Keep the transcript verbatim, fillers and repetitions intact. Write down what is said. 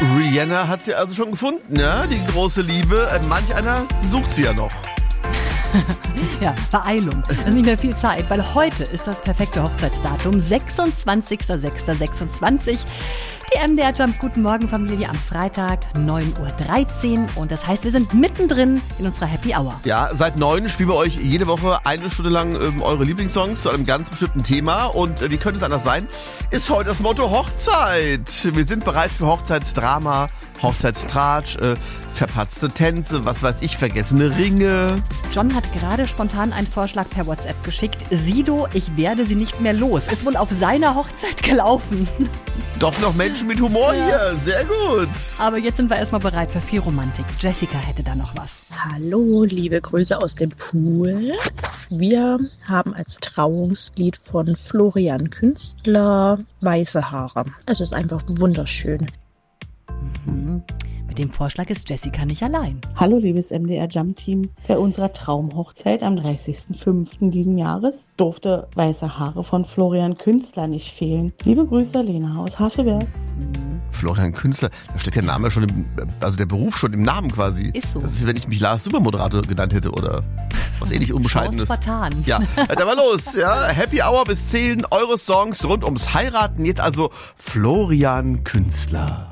Rihanna hat sie also schon gefunden, ja? Die große Liebe. Manch einer sucht sie ja noch. Ja, Beeilung. Es ist nicht mehr viel Zeit, weil heute ist das perfekte Hochzeitsdatum, sechsundzwanzigster sechster sechsundzwanzig. Die M D R Jump Guten Morgen Familie am Freitag, neun Uhr dreizehn. Und das heißt, wir sind mittendrin in unserer Happy Hour. Ja, seit neun spielen wir euch jede Woche eine Stunde lang ähm, eure Lieblingssongs zu einem ganz bestimmten Thema. Und äh, wie könnte es anders sein, ist heute das Motto Hochzeit. Wir sind bereit für Hochzeitsdrama, Hochzeitstratsch, äh, verpatzte Tänze, was weiß ich, vergessene Ringe. John hat gerade spontan einen Vorschlag per WhatsApp geschickt. Sido, ich werde sie nicht mehr los. Ist wohl auf seiner Hochzeit gelaufen. Doch noch Menschen mit Humor Ja. hier, sehr gut. Aber jetzt sind wir erstmal bereit für viel Romantik. Jessica hätte da noch was. Hallo, liebe Grüße aus dem Pool. Wir haben als Trauungslied von Florian Künstler Weiße Haare. Es ist einfach wunderschön. Mhm. Mit dem Vorschlag ist Jessica nicht allein. Hallo liebes M D R Jump Team. Bei unserer Traumhochzeit am dreißigsten fünften diesen Jahres durfte Weiße Haare von Florian Künstler nicht fehlen. Liebe Grüße, Lena aus Havelberg. Florian Künstler, da steht der Name schon im, also der Beruf schon im Namen quasi. Ist so. Das ist, wenn ich mich Lars Supermoderator genannt hätte oder was ähnlich Unbescheidenes. Chance vertan. Ja, da war los, ja. Happy Hour bis zehn, eure Songs rund ums Heiraten. Jetzt also Florian Künstler.